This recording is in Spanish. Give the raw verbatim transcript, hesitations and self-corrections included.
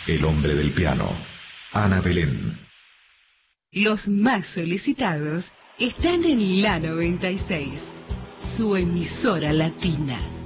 El hombre del piano, Ana Belén. Los más solicitados están en la noventa y seis, su emisora latina.